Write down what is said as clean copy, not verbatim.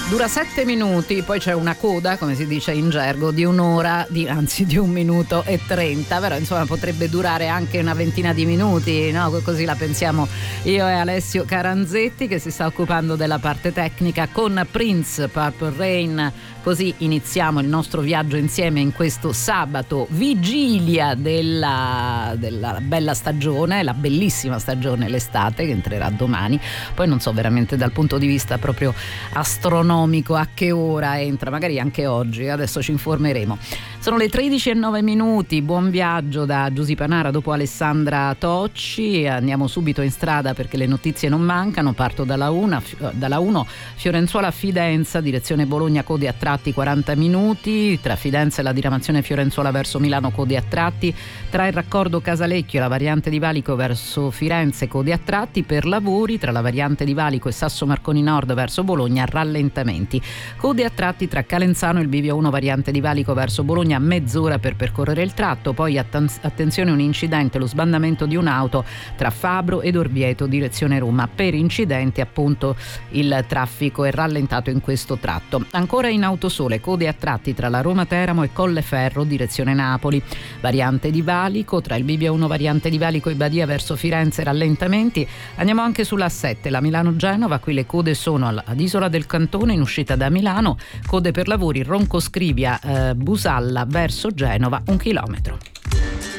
Dura 7 minuti, poi c'è una coda, come si dice in gergo, di un'ora, anzi di 1 minuto e 30, però insomma potrebbe durare anche una ventina di minuti, no? Così la pensiamo io e Alessio Caranzetti, che si sta occupando della parte tecnica con Prince, Purple Rain. Così iniziamo il nostro viaggio insieme in questo sabato, vigilia della bella stagione, la bellissima stagione, l'estate, che entrerà domani. Poi non so veramente dal punto di vista proprio astronomico a che ora entra, magari anche oggi, adesso ci informeremo. Sono le 13:09, buon viaggio da Giusy Panara dopo Alessandra Tocci. Andiamo subito in strada perché le notizie non mancano. Parto dalla 1, Fiorenzuola Fidenza, direzione Bologna, code a tratti 40 minuti, tra Fidenza e la diramazione Fiorenzuola verso Milano, code a tratti, tra il raccordo Casalecchio e la variante di Valico verso Firenze, code a tratti, per lavori tra la variante di Valico e Sasso Marconi Nord verso Bologna, rallentamenti, code a tratti tra Calenzano e il bivio 1 variante di Valico verso Bologna, mezz'ora per percorrere il tratto. Poi attenzione, un incidente, lo sbandamento di un'auto tra Fabro ed Orvieto direzione Roma. Per incidenti appunto il traffico è rallentato in questo tratto. Ancora in Autosole, code a tratti tra la Roma Teramo e Colleferro direzione Napoli, variante di Valico tra il bivio 1 variante di Valico e Badia verso Firenze, rallentamenti. Andiamo anche sulla 7, la Milano-Genova, qui le code sono ad Isola del Cantone in uscita da Milano, code per lavori Roncoscrivia Busalla verso Genova, 1 chilometro.